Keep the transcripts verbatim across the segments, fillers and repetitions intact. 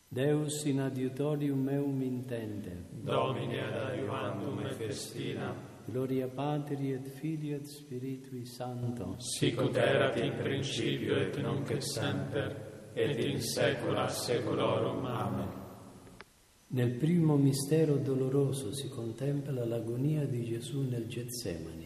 Deus in adiutorium meum intende. Domine ad adiuvandum me festina. Gloria Patri et Filii et Spiritui Sancto. Sic ut erat in principio et nunc et semper, et in saecula saeculorum. Amen. Nel primo mistero doloroso si contempla l'agonia di Gesù nel Getsemani.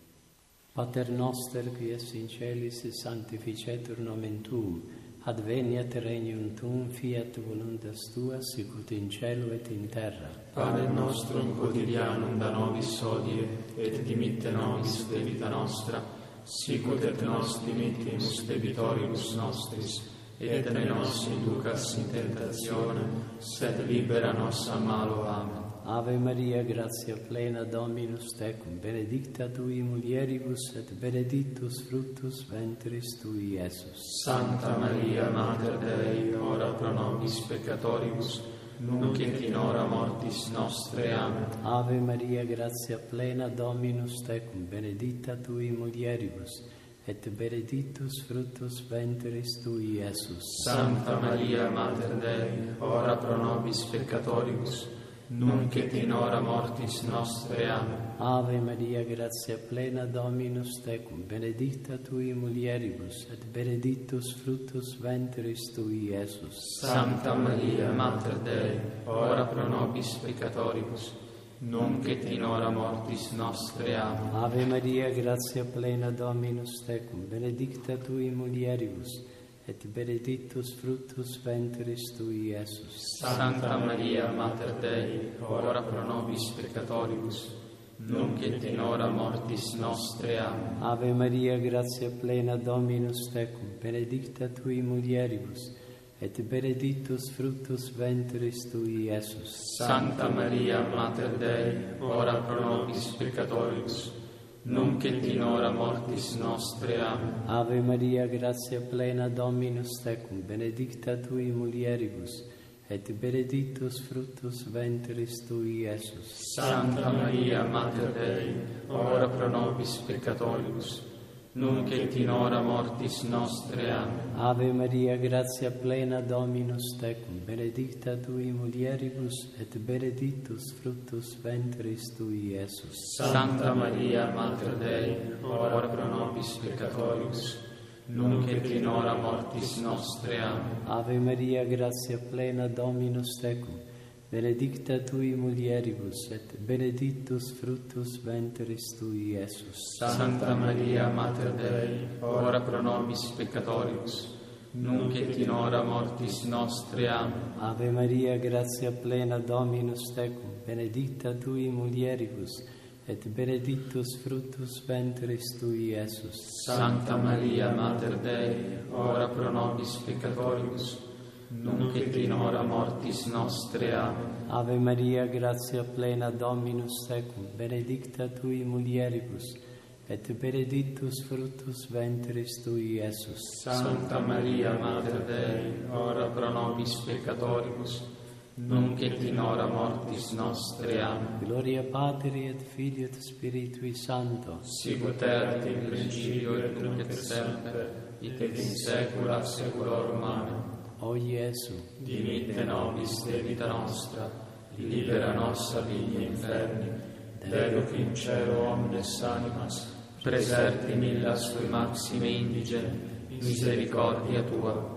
Pater noster, qui es in celis, sanctificetur nomen tuum, adveniat regnum tuum, fiat voluntas tua, sicut in cielo et in terra. Panem nostrum quotidianum da nobis hodie, et dimitte nobis debita nostra, sicut et nos dimittimus debitoribus nostris, et ne nos inducas in tentationem, sed libera nos a malo. Amen. Ave Maria, gratia plena, Dominus tecum, benedicta tui mulieribus, et benedictus fructus ventris tui, Iesus. Santa Maria, Mater Dei, ora pro nobis peccatoribus, nunc et in hora mortis nostre. Amen. Ave Maria, gratia plena, Dominus tecum, benedicta tui mulieribus, et benedictus fructus ventris tui, Iesus. Santa Maria, Mater Dei, ora pro nobis peccatoribus, nunc et in hora mortis nostre. Amen. Ave Maria, gratia plena, Dominus tecum, benedicta tui mulieribus, et benedictus fructus ventris tui, Iesus. Santa Maria, Mater Dei, ora pro nobis peccatoribus, nunc et in hora mortis nostre. Amen. Ave Maria, gratia plena, Dominus tecum, benedicta tui mulieribus, et benedictus fructus ventris tui, Iesus. Santa Maria, Mater Dei, ora pro nobis peccatoribus, nunc et in hora mortis nostre. Amen. Ave Maria, gratia plena, Dominus tecum, benedicta tui mulieribus, et benedictus fructus ventris tui, Iesus. Santa Maria, Mater Dei, ora pro nobis peccatoribus, nunc et in hora mortis nostre. Amen. Ave Maria, gratia plena, Dominus tecum, benedicta tui mulieribus, et benedictus fructus ventris tui, Iesus. Santa Maria, Mater Dei, ora pro nobis peccatoribus, nunc et in hora mortis nostre. Amen. Ave Maria, gratia plena, Dominus tecum, benedicta tui mulieribus, et benedictus fructus ventris tui, Iesus. Santa Maria, Mater Dei, ora pro nobis peccatoribus, nunc et in hora mortis nostre. Amen. Ave Maria, gratia plena, Dominus tecum, benedicta tui mulieribus, et benedictus fructus ventris tui, Iesus. Santa Maria, Mater Dei, ora pro nobis peccatoribus, nunc et in hora mortis nostre. Amen. Ave Maria, gratia plena, Dominus tecum, benedicta tui mulieribus, et benedictus fructus ventris tui, Iesus. Santa Maria, Mater Dei, ora pro nobis peccatoribus, nunc et in hora mortis nostre. Amen. Ave Maria, gratia plena, Dominus tecum, benedicta tui mulieribus, et benedictus fructus ventris tui, Iesus. Santa Maria, Mater Dei, ora pro nobis peccatoribus, nunc et in hora mortis nostre. Amen. Gloria Patri et Filii et Spiritui Sancto. Sic ut erat in principio et nunc et semper, et in saecula saeculorum. Amen. O Iesu, dimitte nobis debita nostra, libera nos a vigni inferni, deduc in cielo omnes animas, preserti milla sui maxime indigene, misericordia tua.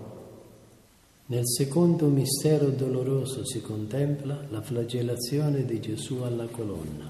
Nel secondo mistero doloroso si contempla la flagellazione di Gesù alla colonna.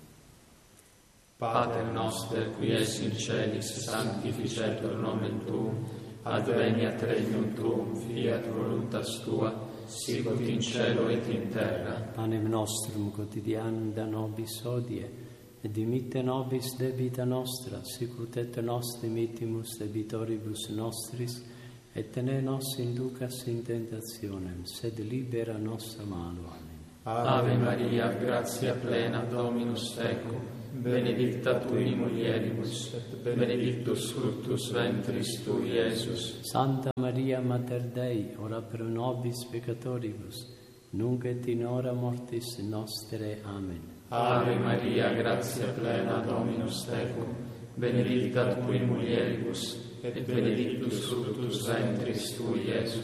Pater noster, qui es in celis, sanctificetur nomen tuum, adveniat regnum tuum, fiat voluntas tua, sicut in cielo et in terra. Panem nostrum quotidianum da nobis hodie, et dimitte nobis debita nostra, sicut et nos dimittimus debitoribus nostris, et ne nos inducas in tentationem, sed libera nos a malo. Amen. Ave Maria, gratia plena, Dominus tecum, benedicta tui mulieribus, et benedictus fructus ventris tui, Iesus. Santa Maria, Mater Dei, ora pro nobis peccatoribus, nunc et in hora mortis nostre. Amen. Ave Maria, gratia plena, Dominus tecum, benedicta tui mulieribus, et benedictus fructus ventris tui, Iesus.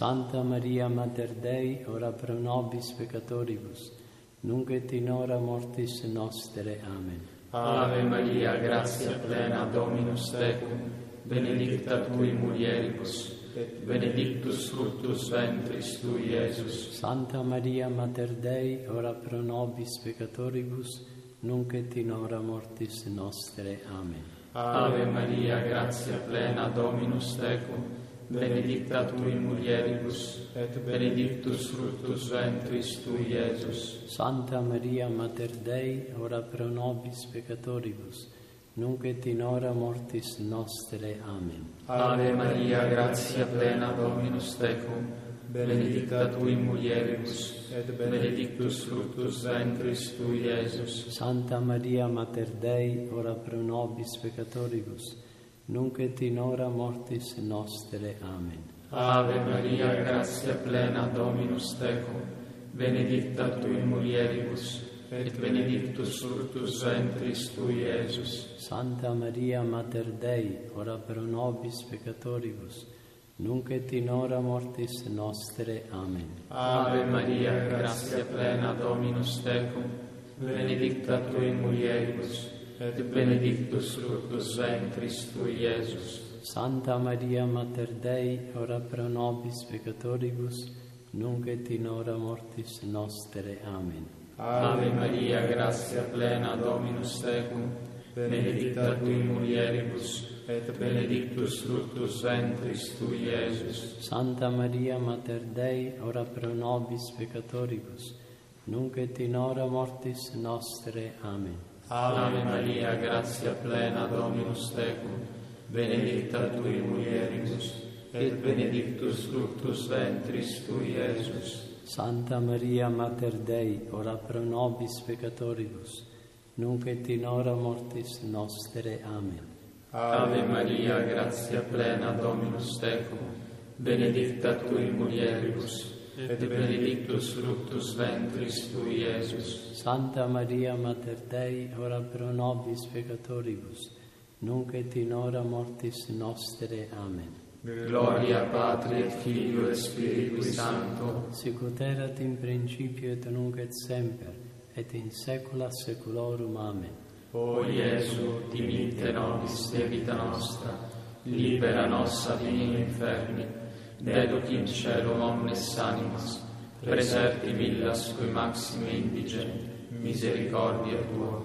Santa Maria Mater Dei, ora pro nobis peccatoribus, nunc et in hora mortis nostre. Amen. Ave Maria, gratia plena, Dominus tecum, benedicta tu in mulieribus, et benedictus fructus ventris tui, Iesus. Santa Maria Mater Dei, ora pro nobis peccatoribus, nunc et in hora mortis nostre. Amen. Ave Maria, gratia plena, Dominus tecum, benedicta tu in mulieribus, et benedictus fructus ventris tui, Iesus. Santa Maria Mater Dei, ora pro nobis peccatoribus, nunc et in hora mortis nostre. Amen. Ave Maria, gratia plena, Dominus tecum, benedicta tu in mulieribus, et benedictus fructus ventris tui, Iesus. Santa Maria Mater Dei, ora pro nobis peccatoribus, nunc et in hora mortis nostre. Amen. Ave Maria, gratia plena, Dominus tecum, benedicta tu in mulieribus, et benedictus fructus ventris tui, Iesus. Santa Maria Mater Dei, ora pro nobis peccatoribus, nunc et in hora mortis nostre. Amen. Ave Maria, gratia plena, Dominus tecum, benedicta tu in mulieribus, et benedictus fructus ventris tui, Iesus. Santa Maria Mater Dei, ora pro nobis peccatoribus, nunc et in hora mortis nostre. Amen. Ave Maria, gratia plena, Dominus tecum, benedicta tu in mulieribus, et benedictus fructus ventris tui, Iesus. Santa Maria Mater Dei, ora pro nobis peccatoribus, nunc et in hora mortis nostre. Amen. Ave Maria, gratia plena, Dominus tecum, benedicta tu in mulieribus, et benedictus fructus ventris tui, Iesus. Santa Maria Mater Dei, ora pro nobis peccatoribus, nunc et in hora mortis nostre. Amen. Ave Maria, gratia plena, Dominus tecum, benedicta tu in mulieribus, et benedictus fructus ventris tui, Iesus. Santa Maria Mater Dei, ora pro nobis peccatoribus, nunc et in hora mortis nostre. Amen. Gloria Patri et Filio et Spiritui Sancto, sic ut erat in principio et nunc et semper, et in saecula saeculorum. Amen. O Iesu, dimitte nobis debita nostra, libera nos ad in inferni, deduc in cielo omnes animas, preserti illas cui maxime indigent, misericordia tua.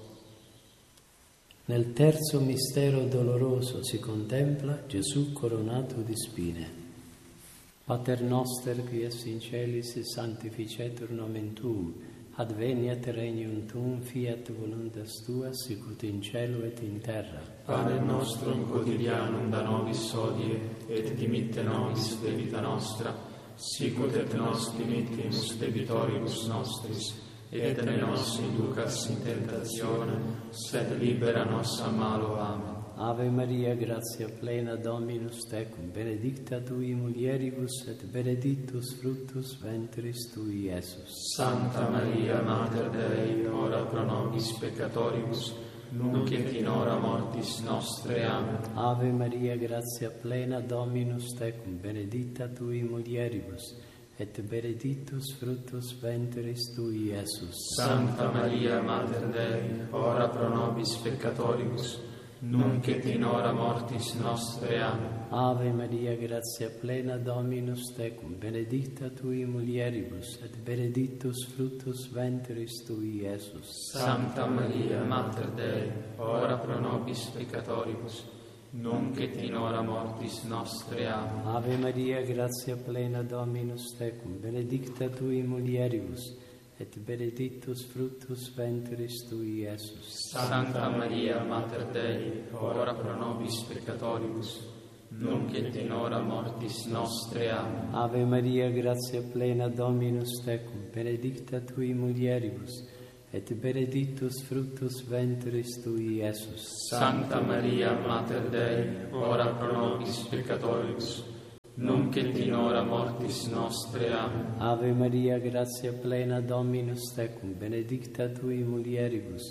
Nel terzo mistero doloroso si contempla Gesù coronato di spine. Pater noster, qui es in celis, sanctificetur nomen tuum, adveniat regnum tuum, fiat voluntas tua, sicut in cielo et in terra. Pane nostrum quotidianum da nobis hodie, et dimitte nobis debita nostra, sicut et nos dimittimus debitoribus nostris, et ne nos inducas in tentationem, sed libera nos a malo. Amen. Ave Maria, gratia plena, Dominus tecum, benedicta tui mulieribus, et benedictus fructus ventris tui, Iesus. Santa Maria, Mater Dei, ora pro nobis peccatoribus, nunc et in hora mortis nostre. Amen. Ave Maria, gratia plena, Dominus tecum, benedicta tui mulieribus, et benedictus fructus ventris tui, Iesus. Santa Maria, Mater Dei, ora pro nobis peccatoribus, nunc et in hora mortis nostre. Amen. Ave Maria, gratia plena, Dominus tecum, benedicta tui mulieribus, et benedictus fructus ventris tui, Iesus. Santa Maria, Mater Dei, ora pro nobis peccatoribus, nunc et in hora mortis nostre. Amen. Ave Maria, gratia plena, Dominus tecum, benedicta tui mulieribus, et benedictus fructus ventris tui, Iesus. Santa Maria, Mater Dei, ora pro nobis peccatoribus, nunc et in hora mortis nostre. Amen. Ave Maria, gratia plena, Dominus tecum, benedicta tui mulieribus, et benedictus fructus ventris tui, Iesus. Santa Maria, Mater Dei, ora pro nobis peccatoribus, nunc et in hora mortis nostre. Amen. Ave Maria, gratia plena, Dominus tecum, benedicta tui mulieribus,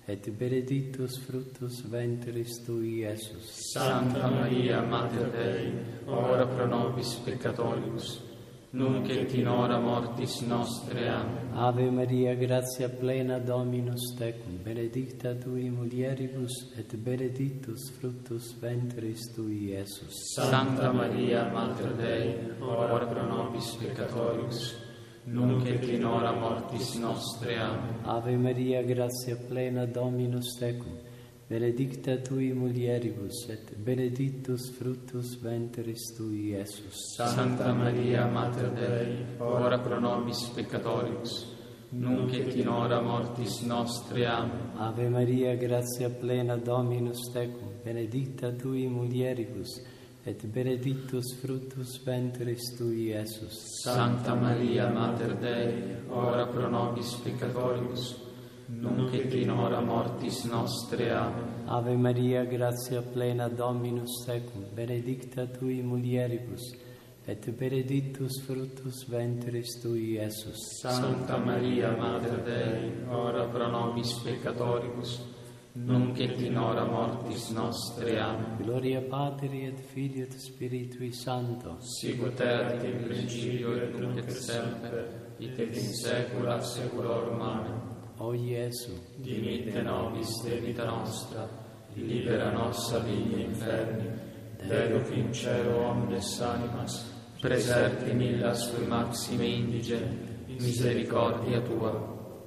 et benedictus fructus ventris tui, Iesus. Santa Maria, Mater Dei, ora pro nobis peccatoribus, nunc et in hora mortis nostre. Amen. Ave Maria, gratia plena, Dominus tecum, benedicta tui mulieribus, et benedictus fructus ventris tui, Iesus. Santa Maria, Mater Dei, ora pro nobis peccatoribus, nunc et in hora mortis nostre. Amen. Ave Maria, gratia plena, Dominus tecum, benedicta tui mulieribus, et benedictus fructus ventris tui, Iesus. Santa Maria, Mater Dei, ora pro nobis peccatoribus, nunc et in hora mortis nostre. Amen. Ave Maria, gratia plena, Dominus tecum, benedicta tui mulieribus, et benedictus fructus ventris tui, Iesus. Santa Maria, Mater Dei, ora pro nobis peccatoribus, nunc et in hora mortis nostre. Amen. Ave Maria, gratia plena, Dominus tecum, benedicta tui mulieribus, et benedictus fructus ventris tui, Iesus. Santa Maria, Mater Dei, ora pro nobis peccatoribus, nunc et in hora mortis nostre. Amen. Gloria Patri et Filii et Spiritui Sancto, sicut erat in principio et nunc et semper, et in saecula saeculorum. Amen. O Iesu, dimitte nobis debita nostra, libera nos a vigni inferni, deduc in cielo omnes animas, preserti millas sui maxime indigenti, misericordia tua.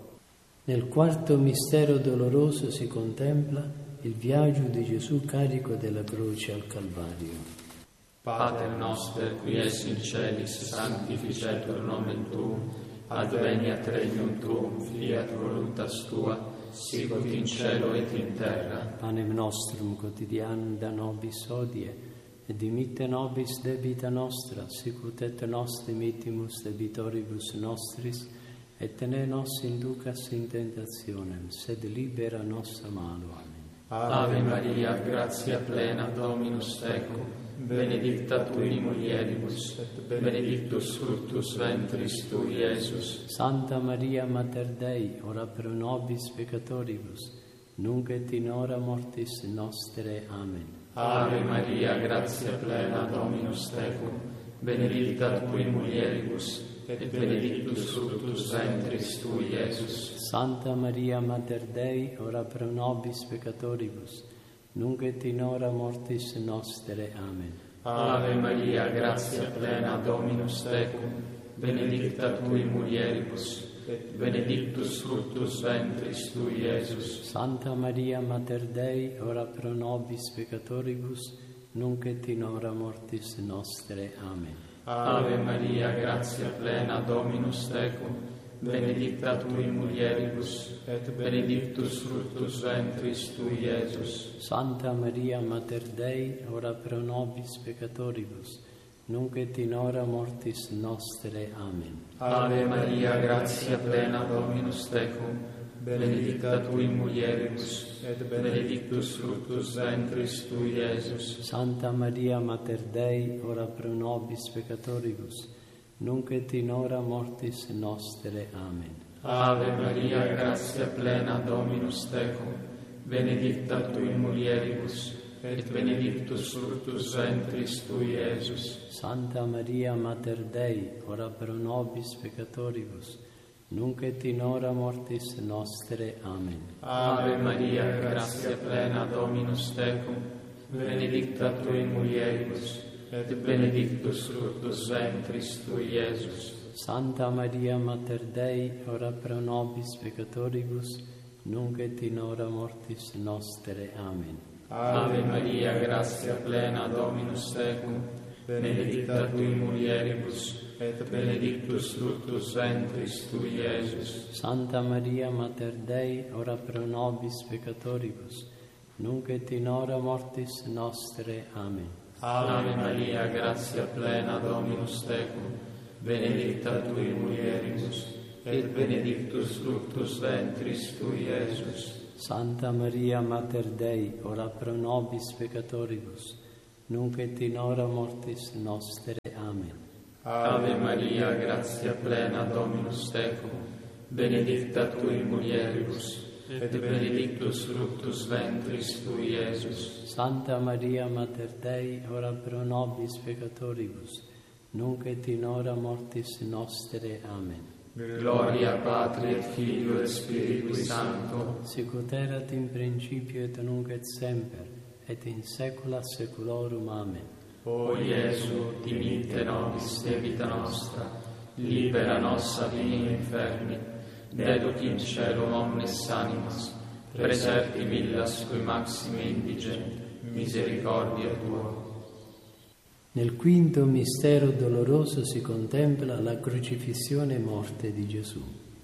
Nel quarto mistero doloroso si contempla il viaggio di Gesù carico della croce al Calvario. Pater noster, qui es in celis, sanctificetur nomen tuum, adveniat regnum tuum, fiat voluntas tua, sicut in cielo et in terra. Panem nostrum quotidianum da nobis hodie, et dimitte nobis debita nostra, sicut et nos dimittimus debitoribus nostris, et ne nos inducas in tentationem, sed libera nos a malo. Amen. Ave Maria, gratia plena, Dominus tecum, benedicta tui mulieribus, et benedictus fructus ventris tui, Iesus. Santa Maria, Mater Dei, ora pro nobis peccatoribus, nunc et in hora mortis nostre. Amen. Ave Maria, gratia plena, Dominus tecum, benedicta tui mulieribus, et benedictus fructus ventris tui, Iesus. Santa Maria, Mater Dei, ora pro nobis peccatoribus, nunc et in hora mortis nostre. Amen. Ave Maria, gratia plena, Dominus tecum, benedicta tui mulieribus, et benedictus fructus ventris tui, Iesus. Santa Maria, Mater Dei, ora pro nobis peccatoribus, nunc et in hora mortis nostre. Amen. Ave Maria, gratia plena, Dominus tecum, benedicta tui mulieribus, et benedictus fructus ventris tui, Iesus. Santa Maria, Mater Dei, ora pro nobis peccatoribus, nunc et in hora mortis nostre. Amen. Ave Maria, gratia plena, Dominus tecum, benedicta tui mulieribus, et benedictus fructus ventris tui, Iesus. Santa Maria, Mater Dei, ora pro nobis peccatoribus, nunc et in hora mortis nostre. Amen. Ave Maria, gratia plena, Dominus tecum, benedicta tui mulieribus, et benedictus fructus ventris tui, Iesus. Santa Maria, Mater Dei, ora pro nobis peccatoribus, nunc et in hora mortis nostre. Amen. Ave Maria, gratia plena, Dominus tecum, benedicta tui mulieribus, et benedictus fructus ventris tui, Iesus. Santa Maria, Mater Dei, ora pro nobis peccatoribus, nunc et in hora mortis nostre. Amen. Ave Maria, gratia plena, Dominus tecum, benedicta tui mulieribus, et benedictus fructus ventris tui, Iesus. Santa Maria, Mater Dei, ora pro nobis peccatoribus, nunc et in hora mortis nostre. Amen. Ave Maria, gratia plena, Dominus tecum, benedicta tui mulieribus, et benedictus fructus ventris tui, Iesus. Santa Maria, Mater Dei, ora pro nobis peccatoribus, nunc et in hora mortis nostre. Amen. Ave Maria, gratia plena, Dominus tecum, benedicta tui mulieribus, et benedictus fructus ventris tui, Iesus. Santa Maria, Mater Dei, ora pro nobis peccatoribus, nunc et in hora mortis nostre. Amen. Gloria Patri et Filio et Spiritui Sancto, sicut erat in principio et nunc et semper, et in saecula saeculorum. Amen. O Iesu, dimitte nobis debita nostra, libera nos ad inferni, deduc in cielo omnes animas, preserti millas cui maxime indigent, misericordia Tua. Nel quinto mistero doloroso si contempla la crocifissione e morte di Gesù.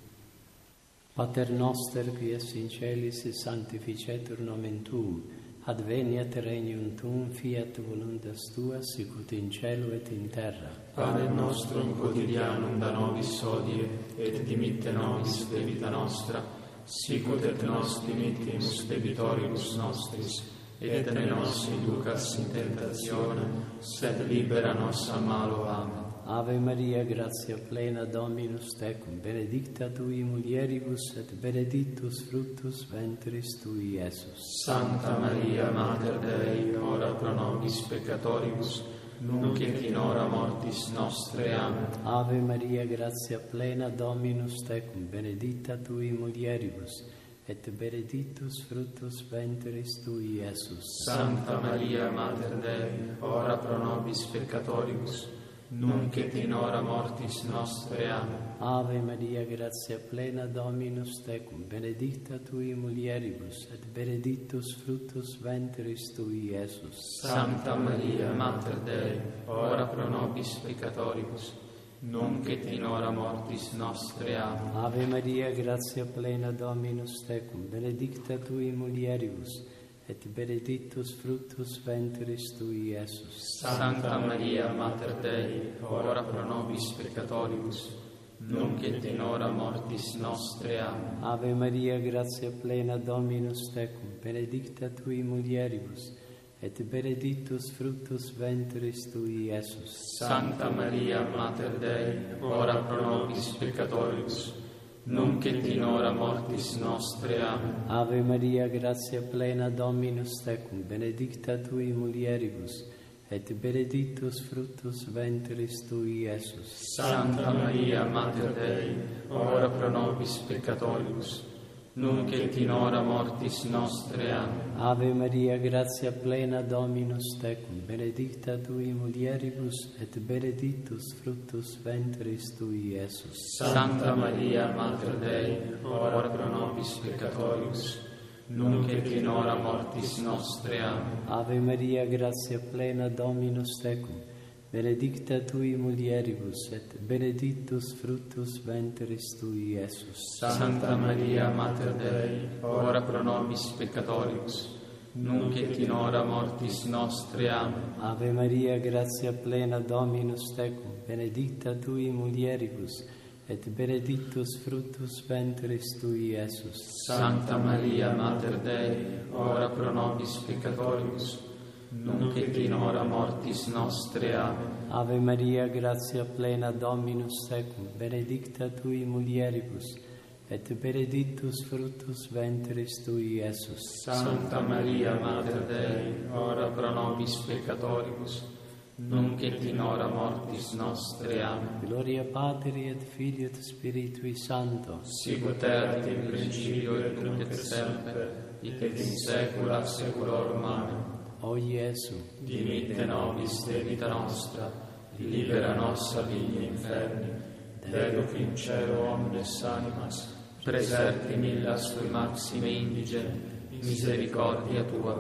Pater noster, qui es in celis, sanctificetur nomen Tuum, adveniat regnum Tuum, fiat voluntas Tua, sicut in cielo et in terra. Pane nostrum quotidianum da nobis hodie, et dimitte nobis debita nostra, sicut et nos dimittimus debitoribus nostris, et ne nos inducas in tentationem, sed libera nos a malo. Amen. Ave Maria, gratia plena, Dominus tecum, benedicta tui mulieribus, et benedictus fructus ventris tui, Iesus. Santa Maria, Mater Dei, ora pro nobis peccatoribus, nunc et in hora mortis nostre. Amen. Ave Maria, gratia plena, Dominus tecum, benedicta tui mulieribus, et benedictus fructus ventris tui, Iesus. Santa Maria, Mater Dei, ora pro nobis peccatoribus, nunc et in hora mortis nostre. Amen. Ave Maria, gratia plena, Dominus tecum, benedicta tui mulieribus, et benedictus fructus ventris tui, Iesus. Santa Maria, Mater Dei, ora pro nobis peccatoribus, nunc et in hora mortis nostre. Amen. Ave Maria, gratia plena, Dominus tecum, benedicta tui mulieribus, et benedictus fructus ventris tui, Iesus. Santa Maria, Mater Dei, ora pro nobis peccatoribus, nunc et in hora mortis nostre. Amen. Ave Maria, gratia plena, Dominus tecum, benedicta tui mulieribus, et benedictus fructus ventris tui, Iesus. Santa Maria, Mater Dei, ora pro nobis peccatoribus, nunc et in hora mortis nostre. Amen. Ave Maria, gratia plena, Dominus tecum, benedicta tui mulieribus, et benedictus fructus ventris tui, Iesus. Santa Maria, Mater Dei, ora pro nobis peccatoribus, nunc et in hora mortis nostre. Amen. Ave Maria, gratia plena, Dominus tecum, benedicta tui mulieribus, et benedictus fructus ventris tui, Iesus. Santa Maria, Mater Dei, ora pro nobis peccatoribus, nunc et in hora mortis nostre. Amen. Ave Maria, gratia plena, Dominus tecum, benedicta tui mulieribus, et benedictus fructus ventris tui, Iesus. Santa Maria, Mater Dei, ora pro nobis peccatoribus, nunc et in hora mortis nostre. Amen. Ave Maria, gratia plena, Dominus tecum, benedicta tui mulieribus, et benedictus fructus ventris tui, Iesus. Santa Maria, Mater Dei, ora pro nobis peccatoribus, nunc et in hora mortis nostre. Amen. Ave Maria, gratia plena, Dominus tecum, benedicta tui mulieribus, et benedictus fructus ventris tui, Iesus. Santa Maria, Mater Dei, ora pro nobis peccatoribus, nunc et in hora mortis nostre. Amen. Gloria Patri et Filii et Spiritui Sancto, sicut erat in principio et nunc et semper, et in saecula saeculorum. Amen. O Iesu, dimitte nobis debita nostra, libera nos ad inferni, deduc in cielo omnes animas, preserti millas cui maxime indigent, misericordia Tua.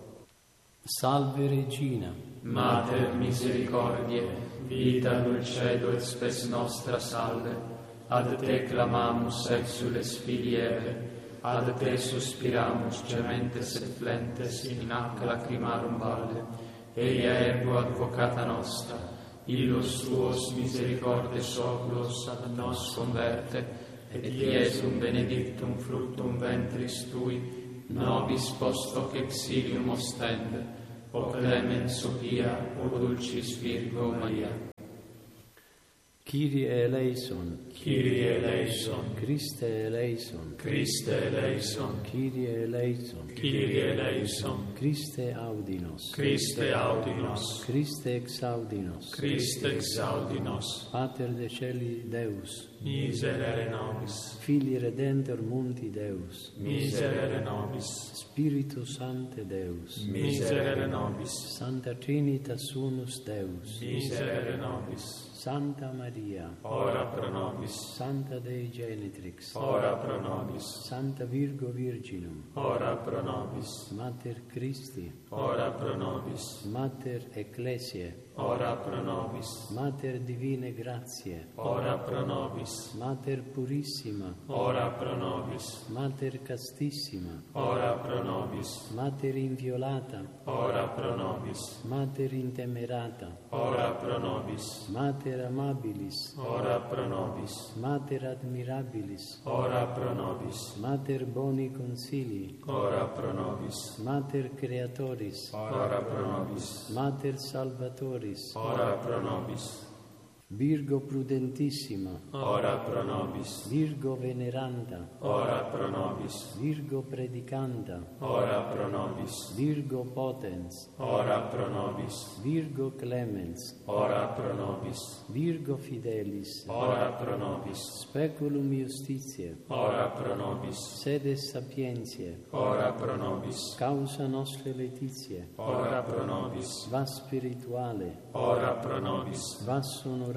Salve Regina, Mater misericordiae, vita dulcedo et spes nostra salve, ad Te clamamus exules filii Eve, ad Te suspiramus gementes et flentes in hac lacrimarum valle, eia ergo advocata nostra, illus Tuos misericordes oculos ad nos converte, et Iesum benedictum fructum ventris Tui, nobis post hoc exilium ostende, o clemens, o pia, o dulcis Virgo Maria. Kyrie eleison, Kyrie eleison, Christe eleison, Christe eleison, Kyrie eleison, Kyrie eleison, Christe audinos, Christe audinos, Christe exaudinos, Christe exaudinos, Pater deceli Deus, miserere nobis, Filii redenter mundi Deus, miserere nobis, Spiritus Sancte Deus, miserere nobis, Sancta Trinitas Unus Deus, miserere nobis, Santa Maria, ora pro nobis, Santa Dei Genitrix, ora pro nobis, Santa Virgo Virginum, ora pro nobis, Mater Christi, ora pro nobis, Mater Ecclesiae, ora pro nobis, Mater Divine Gratiae, ora pro nobis, Mater Purissima, ora pro nobis, Mater Castissima, ora pro nobis, Mater Inviolata, ora pro nobis, Mater Intemerata, ora pro nobis, Mater Amabilis, ora pro nobis, Mater Admirabilis, ora pro nobis, Mater Boni Consilii, ora pro nobis, Mater Creatoris, ora pro nobis, Mater Salvatoris, ora pro nobis, Virgo Prudentissima, ora pro nobis, Virgo Veneranda, ora pro nobis, Virgo Predicanda, ora pro nobis, Virgo Potens, ora pro nobis, Virgo Clemens, ora pro nobis, Virgo Fidelis, ora pro nobis, Speculum Justitiae, ora pro nobis, Sede Sapientiae, ora pro nobis, Causa Nostre Laetitiae, ora pro nobis, Vas Spirituale, ora pro nobis, Vas Honorabile,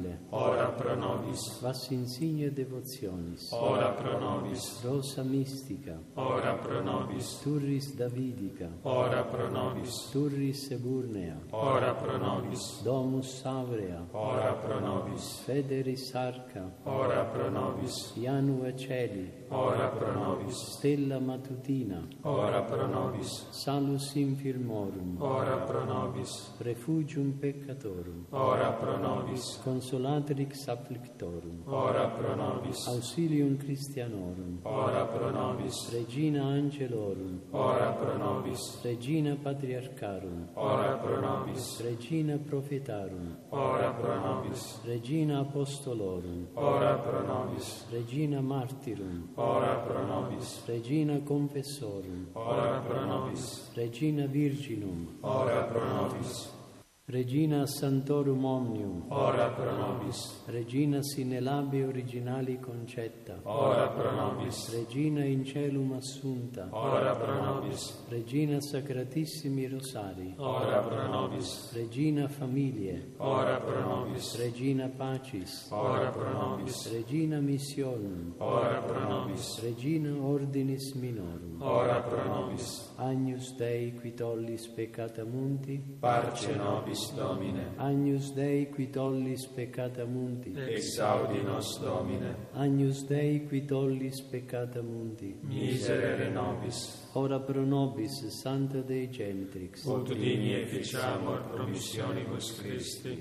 ora pro nobis, Vas Insigne Devotionis, ora pro nobis, Rosa Mystica, ora pro nobis, Turris Davidica, ora pro nobis, Turris Eburnea, ora pro nobis, Domus Aurea, ora pro nobis, Federis Arca, ora pro nobis, Janua Celi, ora pro nobis, Stella Matutina, ora pro nobis, Salus Infirmorum, ora pro nobis, Refugium Peccatorum, ora pro nobis, Consolatrix Afflictorum, ora pro nobis, Auxilium Christianorum, ora pro nobis, Regina Angelorum, ora pro nobis, Regina Patriarcharum, ora pro nobis, Regina Prophetarum, ora pro nobis, Regina Apostolorum, ora pro nobis, Regina Martyrum, ora pro nobis, Regina Confessorum, ora pro nobis, Regina Virginum, ora pro nobis, Regina Santorum Omnium, ora pro nobis, Regina sine labi originali concetta, ora pro nobis, Regina in celum assunta, ora pro nobis, Regina Sacratissimi Rosari, ora pro nobis, Regina Familie, ora pro nobis, Regina Pacis, ora pro nobis, Regina Missionum, ora pro nobis, Regina Ordinis Minorum, ora pro nobis, Agnus Dei qui tollis peccata mundi, parce nobis Domine, Agnus Dei qui tollis peccata mundi, exaudi nos Domine, Agnus Dei qui tollis peccata mundi, miserere nobis, ora pro nobis Santa Dei Genitrix, ut digni efficiamur promissionibus Christi.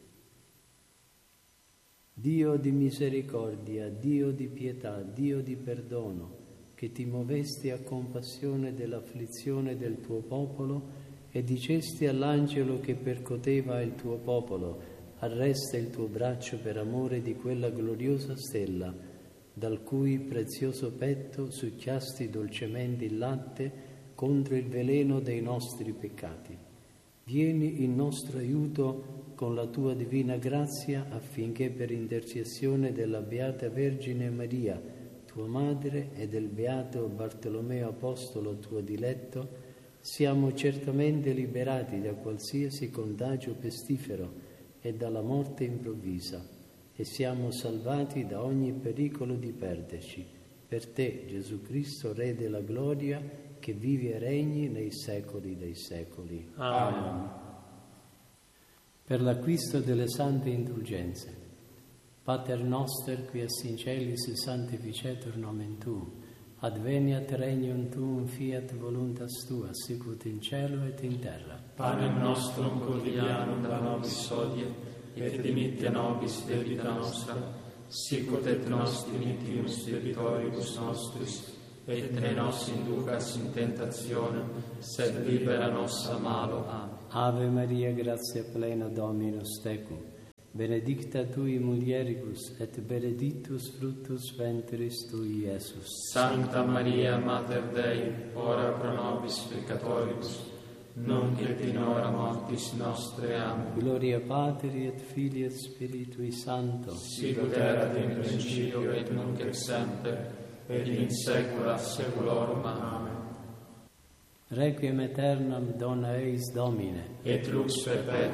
Dio di misericordia, Dio di pietà, Dio di perdono, che ti movesti a compassione dell'afflizione del tuo popolo e dicesti all'angelo che percoteva il tuo popolo: arresta il tuo braccio per amore di quella gloriosa stella, dal cui prezioso petto succhiasti dolcemente il latte contro il veleno dei nostri peccati. Vieni in nostro aiuto con la tua divina grazia, affinché per intercessione della Beata Vergine Maria, tua madre, e del Beato Bartolomeo Apostolo, tuo diletto, siamo certamente liberati da qualsiasi contagio pestifero e dalla morte improvvisa, e siamo salvati da ogni pericolo di perderci. Per te, Gesù Cristo, Re della gloria, che vivi e regni nei secoli dei secoli. Amen. Per l'acquisto delle sante indulgenze, Pater noster, qui es in celis sanctificetur nomen tuum, adveniat regnum tuum, fiat voluntas tua, sicut in cielo et in terra. Panem nostrum quotidianum da nobis hodie, et dimitte nobis debita nostra, sicut et nos dimittimus debitoribus nostris, et ne nos inducas in tentationem, sed libera nos a malo. Ave Maria, gratia plena, Dominus tecum, benedicta tui mulieribus, et benedictus fructus ventris tui, Iesus. Santa Maria, Mater Dei, ora pro nobis peccatoribus, nunc et in hora mortis nostre. Amen. Gloria Patri et Filii et Spiritui Sancto, Sicut erat in principio et nunc et semper, et in saecula saeculorum. Amen. Requiem aeternam dona eis Domine, Et lux perpetua